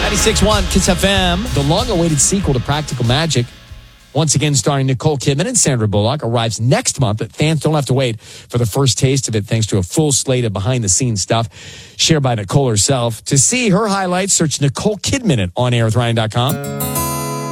96.1 Kiss FM. The long-awaited sequel to Practical Magic, once again starring Nicole Kidman and Sandra Bullock, arrives next month, but fans don't have to wait for the first taste of it thanks to a full slate of behind-the-scenes stuff shared by Nicole herself. To see her highlights, search Nicole Kidman at OnAirWithRyan.com.